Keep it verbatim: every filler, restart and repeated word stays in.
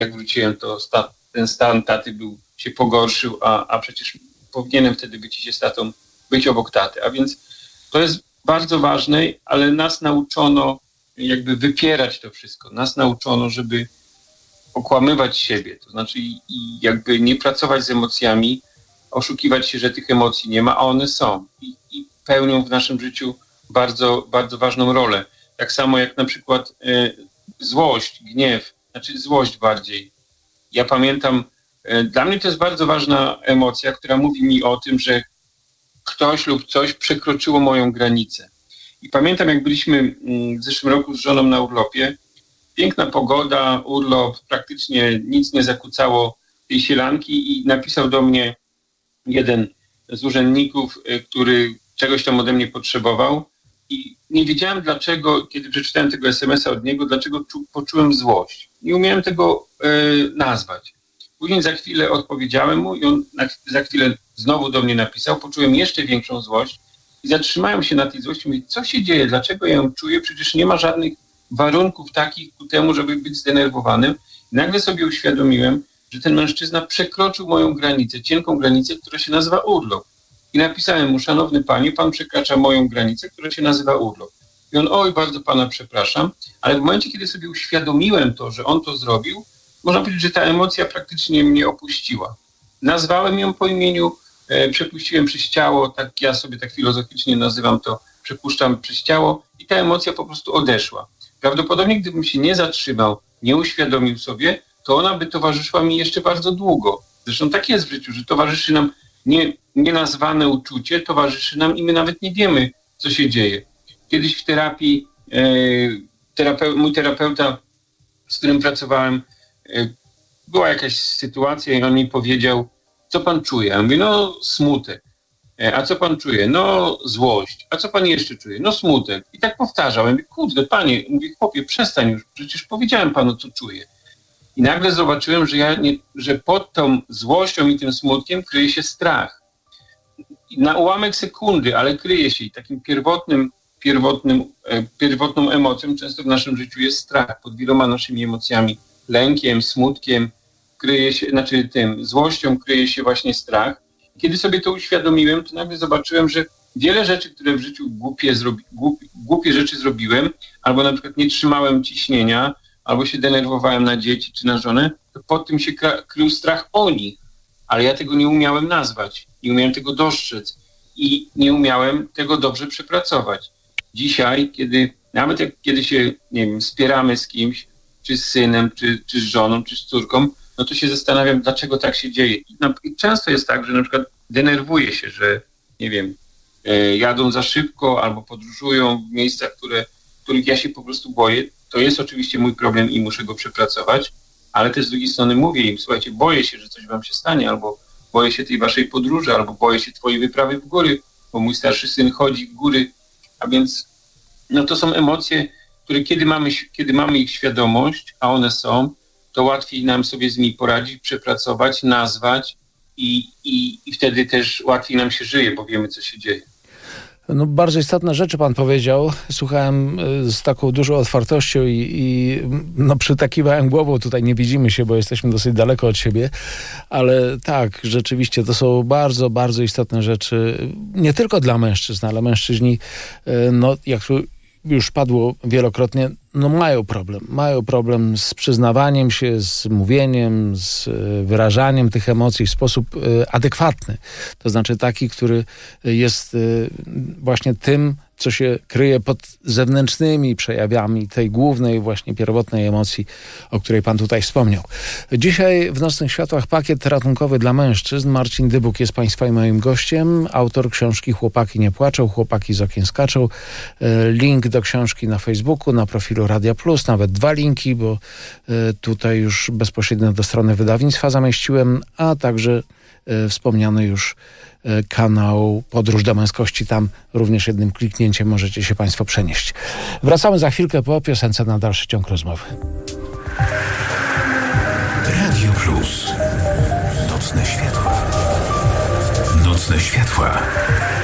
jak wróciłem, to sta, ten stan taty był, się pogorszył, a, a przecież powinienem wtedy być się z tatą, być obok taty. A więc to jest bardzo ważne, ale nas nauczono jakby wypierać to wszystko. Nas nauczono, żeby okłamywać siebie, to znaczy i, i jakby nie pracować z emocjami, oszukiwać się, że tych emocji nie ma, a one są i, i pełnią w naszym życiu bardzo, bardzo ważną rolę. Tak samo jak na przykład e, złość, gniew, znaczy złość bardziej. Ja pamiętam, e, dla mnie to jest bardzo ważna emocja, która mówi mi o tym, że ktoś lub coś przekroczyło moją granicę. I pamiętam, jak byliśmy mm, w zeszłym roku z żoną na urlopie, piękna pogoda, urlop, praktycznie nic nie zakłócało tej sielanki i napisał do mnie jeden z urzędników, który czegoś tam ode mnie potrzebował i nie wiedziałem dlaczego, kiedy przeczytałem tego es em es a od niego, dlaczego czu, poczułem złość. Nie umiałem tego e, nazwać. Później za chwilę odpowiedziałem mu i on na, za chwilę znowu do mnie napisał, poczułem jeszcze większą złość i zatrzymałem się na tej złości i mówię, co się dzieje, dlaczego ja ją czuję, przecież nie ma żadnych warunków takich ku temu, żeby być zdenerwowanym. I nagle sobie uświadomiłem, że ten mężczyzna przekroczył moją granicę, cienką granicę, która się nazywa urlop. I napisałem mu, szanowny panie, pan przekracza moją granicę, która się nazywa urlop. I on, oj, bardzo pana przepraszam, ale w momencie, kiedy sobie uświadomiłem to, że on to zrobił, można powiedzieć, że ta emocja praktycznie mnie opuściła. Nazwałem ją po imieniu, e, przepuściłem przez ciało, tak ja sobie tak filozoficznie nazywam to, przepuszczam przez ciało i ta emocja po prostu odeszła. Prawdopodobnie gdybym się nie zatrzymał, nie uświadomił sobie, to ona by towarzyszyła mi jeszcze bardzo długo. Zresztą tak jest w życiu, że towarzyszy nam nie, nienazwane uczucie, towarzyszy nam i my nawet nie wiemy, co się dzieje. Kiedyś w terapii e, terapeu, mój terapeuta, z którym pracowałem, e, była jakaś sytuacja i on mi powiedział, co pan czuje? Ja mówię, no smutek. E, a co pan czuje? No złość. A co pan jeszcze czuje? No smutek. I tak powtarzał. Ja mówię, kurde, panie, mówię, chłopie, przestań już, przecież powiedziałem panu, co czuję. I nagle zobaczyłem, że, ja nie, że pod tą złością i tym smutkiem kryje się strach. I na ułamek sekundy, ale kryje się i takim pierwotnym, pierwotnym, e, pierwotną emocją często w naszym życiu jest strach. Pod wieloma naszymi emocjami, lękiem, smutkiem, kryje się, znaczy tym, złością kryje się właśnie strach. I kiedy sobie to uświadomiłem, to nagle zobaczyłem, że wiele rzeczy, które w życiu głupie, zrobi, głupie, głupie rzeczy zrobiłem, albo na przykład nie trzymałem ciśnienia, albo się denerwowałem na dzieci czy na żonę, to pod tym się krył strach o nich. Ale ja tego nie umiałem nazwać, nie umiałem tego dostrzec i nie umiałem tego dobrze przepracować. Dzisiaj, kiedy nawet jak kiedy się, nie wiem, wspieramy z kimś, czy z synem, czy, czy z żoną, czy z córką, no to się zastanawiam, dlaczego tak się dzieje. I, no, i często jest tak, że na przykład denerwuję się, że, nie wiem, e, jadą za szybko albo podróżują w miejscach, które, których ja się po prostu boję. To jest oczywiście mój problem i muszę go przepracować, ale też z drugiej strony mówię im, słuchajcie, boję się, że coś wam się stanie, albo boję się tej waszej podróży, albo boję się twojej wyprawy w góry, bo mój starszy syn chodzi w góry, a więc no to są emocje, które kiedy mamy, kiedy mamy ich świadomość, a one są, to łatwiej nam sobie z nimi poradzić, przepracować, nazwać i, i, i wtedy też łatwiej nam się żyje, bo wiemy, co się dzieje. No, bardzo istotne rzeczy pan powiedział. Słuchałem z taką dużą otwartością i, i no, przytakiwałem głową. Tutaj nie widzimy się, bo jesteśmy dosyć daleko od siebie. Ale tak, rzeczywiście to są bardzo, bardzo istotne rzeczy. Nie tylko dla mężczyzn, ale mężczyźni, no jak już padło wielokrotnie, no mają problem. Mają problem z przyznawaniem się, z mówieniem, z wyrażaniem tych emocji w sposób adekwatny. To znaczy taki, który jest właśnie tym, co się kryje pod zewnętrznymi przejawami tej głównej, właśnie pierwotnej emocji, o której pan tutaj wspomniał. Dzisiaj w Nocnych Światłach pakiet ratunkowy dla mężczyzn. Marcin Dybuk jest państwa i moim gościem. Autor książki Chłopaki nie płaczą, chłopaki z okien skaczą. Link do książki na Facebooku, na profilu Radia Plus, nawet dwa linki, bo tutaj już bezpośrednio do strony wydawnictwa zamieściłem, a także wspomniany już kanał Podróż do Męskości. Tam również jednym kliknięciem możecie się państwo przenieść. Wracamy za chwilkę po piosence na dalszy ciąg rozmowy. Radio Plus. Nocne światła. Nocne światła.